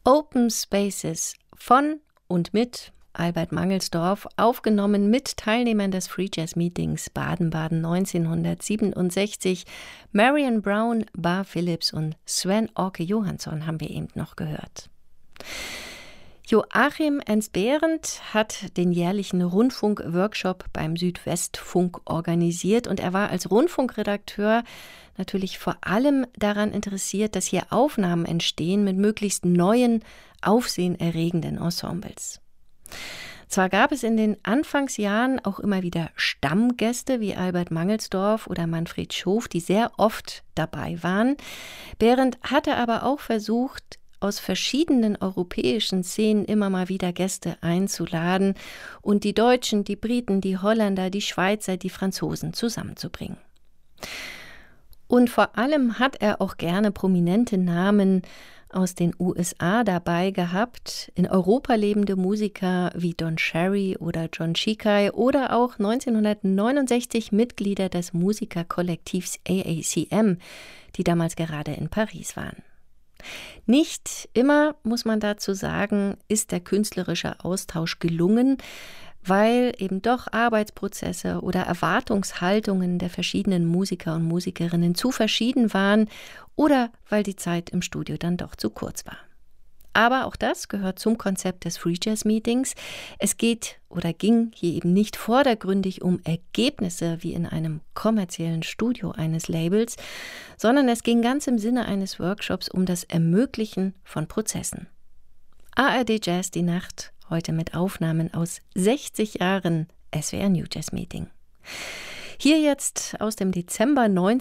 Open Spaces von und mit Albert Mangelsdorf, aufgenommen mit Teilnehmern des Free Jazz Meetings Baden-Baden 1967. Marion Brown, Bar Phillips und Sven-Åke Johansson haben wir eben noch gehört. Joachim Ernst-Behrendt hat den jährlichen Rundfunkworkshop beim Südwestfunk organisiert und er war als Rundfunkredakteur natürlich vor allem daran interessiert, dass hier Aufnahmen entstehen mit möglichst neuen, aufsehenerregenden Ensembles. Zwar gab es in den Anfangsjahren auch immer wieder Stammgäste wie Albert Mangelsdorf oder Manfred Schof, die sehr oft dabei waren. Behrendt hatte aber auch versucht, aus verschiedenen europäischen Szenen immer mal wieder Gäste einzuladen und die Deutschen, die Briten, die Holländer, die Schweizer, die Franzosen zusammenzubringen. Und vor allem hat er auch gerne prominente Namen aus den USA dabei gehabt, in Europa lebende Musiker wie Don Cherry oder John Shikai oder auch 1969 Mitglieder des Musikerkollektivs AACM, die damals gerade in Paris waren. Nicht immer, muss man dazu sagen, ist der künstlerische Austausch gelungen, weil eben doch Arbeitsprozesse oder Erwartungshaltungen der verschiedenen Musiker und Musikerinnen zu verschieden waren oder weil die Zeit im Studio dann doch zu kurz war. Aber auch das gehört zum Konzept des Free Jazz Meetings. Es geht oder ging hier eben nicht vordergründig um Ergebnisse wie in einem kommerziellen Studio eines Labels, sondern es ging ganz im Sinne eines Workshops um das Ermöglichen von Prozessen. ARD Jazz die Nacht, heute mit Aufnahmen aus 60 Jahren SWR New Jazz Meeting. Hier jetzt aus dem Dezember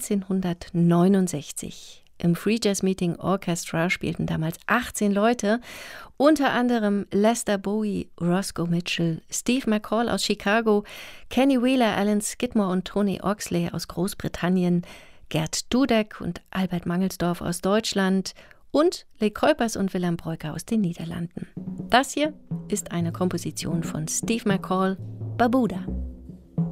1969. Im Free Jazz Meeting Orchestra spielten damals 18 Leute, unter anderem Lester Bowie, Roscoe Mitchell, Steve McCall aus Chicago, Kenny Wheeler, Alan Skidmore und Tony Oxley aus Großbritannien, Gerd Dudek und Albert Mangelsdorf aus Deutschland und Lee Kuipers und Willem Breuker aus den Niederlanden. Das hier ist eine Komposition von Steve McCall, Barbuda.